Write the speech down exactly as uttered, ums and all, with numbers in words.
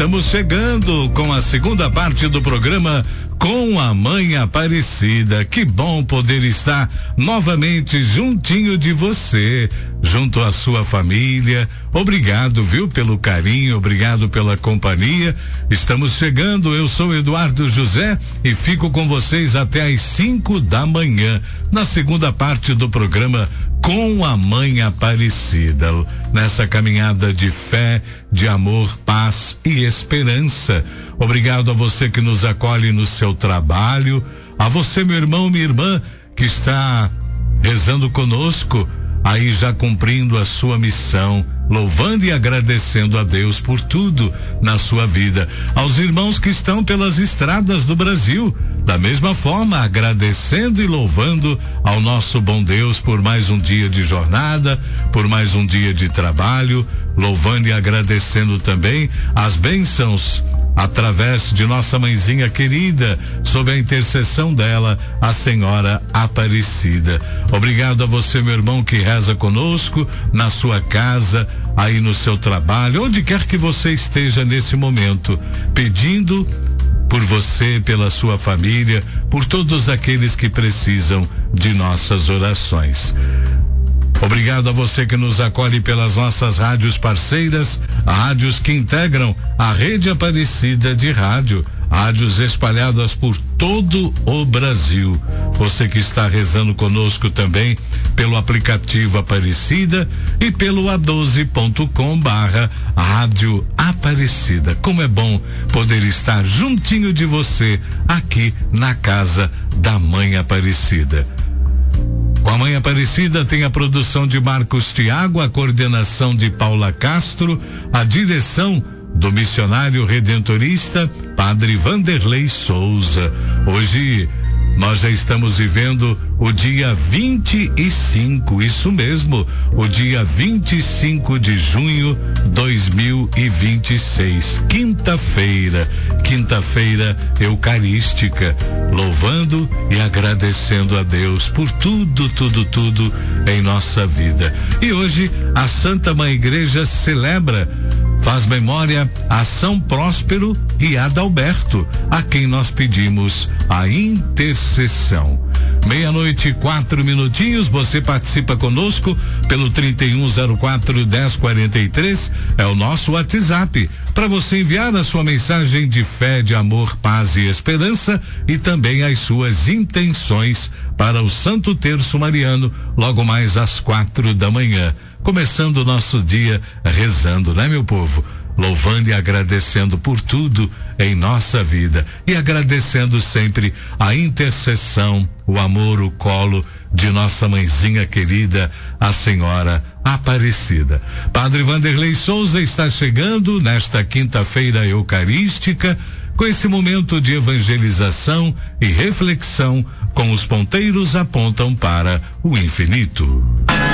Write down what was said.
Estamos chegando com a segunda parte do programa Com a Mãe Aparecida. Que bom poder estar novamente juntinho de você, junto à sua família. Obrigado, viu, pelo carinho, obrigado pela companhia. Estamos chegando, eu sou Eduardo José e fico com vocês até às cinco da manhã, na segunda parte do programa Com a Mãe Aparecida, nessa caminhada de fé, de amor, paz e esperança. Obrigado a você que nos acolhe no seu trabalho, a você, meu irmão, minha irmã, que está rezando conosco, aí já cumprindo a sua missão, louvando e agradecendo a Deus por tudo na sua vida. Aos irmãos que estão pelas estradas do Brasil, da mesma forma, agradecendo e louvando ao nosso bom Deus por mais um dia de jornada, por mais um dia de trabalho, louvando e agradecendo também as bênçãos através de nossa mãezinha querida, sob a intercessão dela, a Senhora Aparecida. Obrigado a você, meu irmão, que reza conosco na sua casa, aí no seu trabalho, onde quer que você esteja nesse momento, pedindo por você, pela sua família, por todos aqueles que precisam de nossas orações. Obrigado a você que nos acolhe pelas nossas rádios parceiras, rádios que integram a rede Aparecida de rádio, rádios espalhadas por todo o Brasil. Você que está rezando conosco também pelo aplicativo Aparecida e pelo a doze ponto com barra Rádio Aparecida. Como é bom poder estar juntinho de você aqui na casa da Mãe Aparecida. Com a Mãe Aparecida tem a produção de Marcos Tiago, a coordenação de Paula Castro, a direção do missionário redentorista Padre Vanderlei Souza. Hoje nós já estamos vivendo o dia vinte e cinco, isso mesmo, o dia vinte e cinco de junho de dois mil e vinte e seis, quinta-feira, quinta-feira eucarística, louvando e agradecendo a Deus por tudo, tudo, tudo em nossa vida. E hoje a Santa Mãe Igreja celebra, faz memória a São Próspero e Adalberto, a quem nós pedimos a intercessão. Meia-noite e quatro minutinhos, você participa conosco pelo trinta e um zero quatro, dez quarenta e três, é o nosso WhatsApp, para você enviar a sua mensagem de fé, de amor, paz e esperança e também as suas intenções para o Santo Terço Mariano, logo mais às quatro da manhã. Começando o nosso dia rezando, né, meu povo? Louvando e agradecendo por tudo em nossa vida e agradecendo sempre a intercessão, o amor, o colo de nossa mãezinha querida, a Senhora Aparecida. Padre Vanderlei Souza está chegando nesta quinta-feira eucarística com esse momento de evangelização e reflexão com os ponteiros apontam para o infinito.